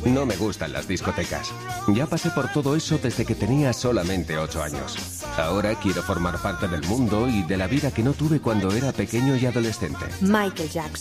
No me gustan las discotecas. Ya pasé por todo eso desde que tenía solamente 8 años. Ahora quiero formar parte del mundo y de la vida que no tuve cuando era pequeño y adolescente. Michael Jackson.